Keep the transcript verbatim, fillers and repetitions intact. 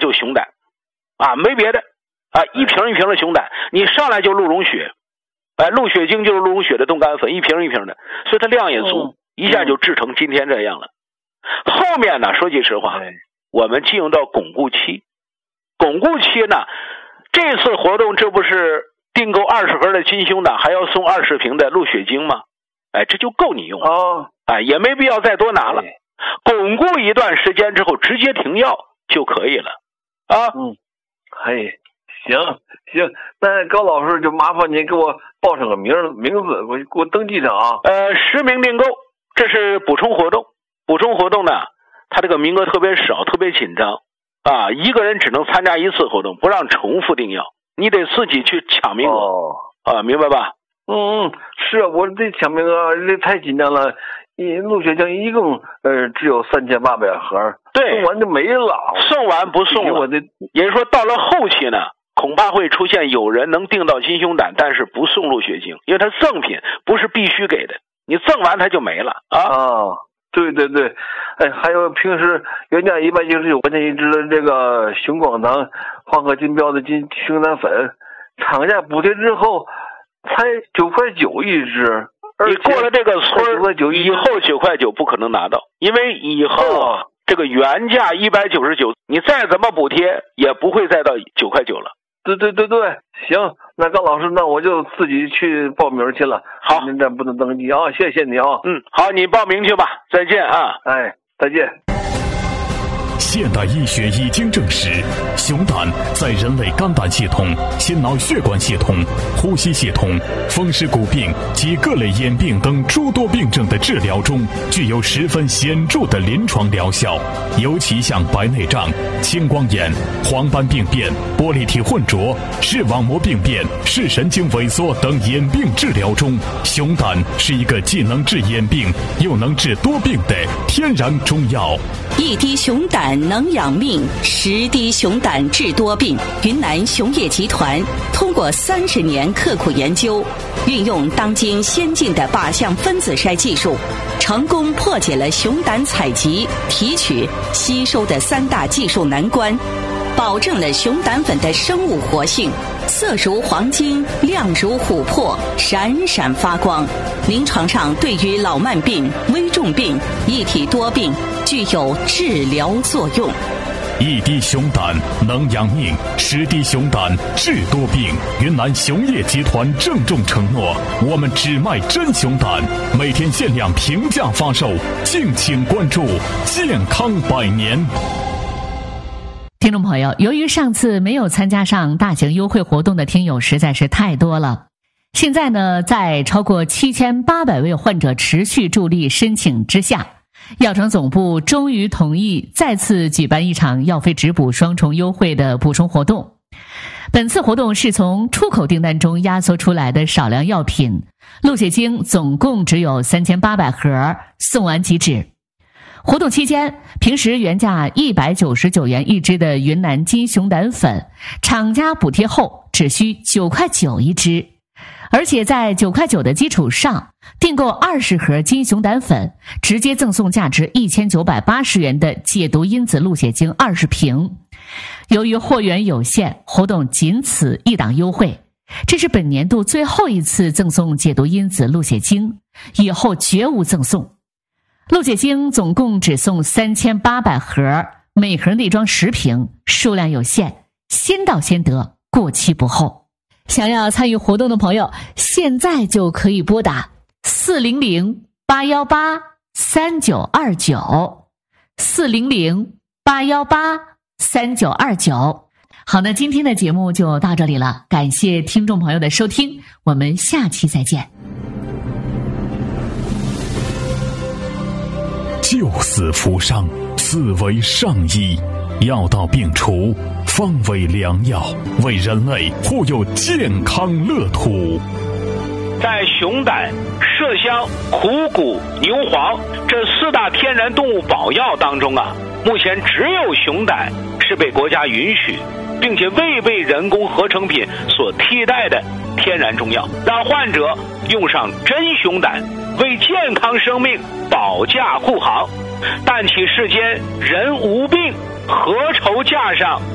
就熊胆啊，没别的啊，一瓶一瓶的熊胆，你上来就鹿茸血，哎，鹿血精就是鹿茸血的冻干粉，一瓶一瓶的，所以它量也足，一下就制成今天这样了。后面呢，说句实话，我们进入到巩固期，巩固期呢，这次活动这不是订购二十盒的金熊胆，还要送二十瓶的鹿血精吗？哎，这就够你用了， 哦， 哎，也没必要再多拿了。巩固一段时间之后，直接停药就可以了啊。 嗯，嘿，行行，那高老师就麻烦您给我报上个名名字，我给我登记上啊。 呃，实名订购，这是补充活动。补充活动呢，它这个名额特别少，特别紧张啊，一个人只能参加一次活动，不让重复订药，你得自己去抢名额、 哦、 啊，明白吧？ 嗯嗯，是啊，我这抢名额这太紧张了。鹿血精一共呃只有三千八百盒， 对， 送完就没了， 送完不送了。 我这也就是说，到了后期呢，恐怕会出现有人能订到金熊胆，但是不送鹿血精，因为它赠品不是必须给的，你赠完它就没了啊。 啊，对对对，哎，还有平时原价一百九十九块钱一支的这个熊广堂黄河金标的金熊胆粉，厂家补贴之后才九块九一支。 你过了这个村以后九块九不可能拿到，因为以后啊、哦、这个原价一百九十九，你再怎么补贴也不会再到九块九了。 对对对对，行，那高老师，那我就自己去报名去了。 好， 您这不能登记啊，谢谢你啊。 嗯，好，你报名去吧，再见啊。 哎，再见。 现代医学已经证实，熊胆在人类肝胆系统、心脑血管系统、呼吸系统、风湿骨病及各类眼病等诸多病症的治疗中具有十分显著的临床疗效，尤其像白内障、青光眼、黄斑病变、玻璃体混浊、视网膜病变、视神经萎缩等眼病治疗中，熊胆是一个既能治眼病又能治多病的天然中药。 一滴熊胆能养命，十滴熊胆治多病。云南熊业集团通过三十年刻苦研究，运用当今先进的靶向分子筛技术，成功破解了熊胆采集、提取、吸收的三大技术难关，保证了熊胆粉的生物活性，色如黄金，亮如琥珀，闪闪发光。临床上对于老慢病、危重病、一体多病具有治疗作用。 一滴熊胆能养命，十滴熊胆治多病。云南熊业集团郑重承诺，我们只卖真熊胆，每天限量平价发售，敬请关注。健康百年。 听众朋友，由于上次没有参加上大型优惠活动的听友实在是太多了，现在呢，在超过七千八百位患者持续助力申请之下，药厂总部终于同意再次举办一场药费直补双重优惠的补充活动。本次活动是从出口订单中压缩出来的少量药品，鹿血精总共只有三千八百盒，送完即止。活动期间，平时原价一百九十九元一支的云南金熊胆粉，厂家补贴后只需九块九一支，而且在九块九的基础上，订购二十盒金熊胆粉，直接赠送价值一千九百八十元的解毒因子鹿血精二十瓶。由于货源有限，活动仅此一档优惠，这是本年度最后一次赠送解毒因子鹿血精，以后绝无赠送。鹿血精总共只送三千八百盒，每盒内装十瓶，数量有限，先到先得，过期不候。想要参与活动的朋友，现在就可以拨打四零零八一八三九二九 四零零八一八三九二九。好，那今天的节目就到这里了，感谢听众朋友的收听，我们下期再见。 救死扶伤，此为上医，药到病除，方为良药，为人类护佑健康乐土。 在熊胆、麝香、虎骨、牛黄这四大天然动物保药当中啊，目前只有熊胆是被国家允许并且未被人工合成品所替代的天然中药，让患者用上真熊胆，为健康生命保驾护航。但其世间人无病，何愁架上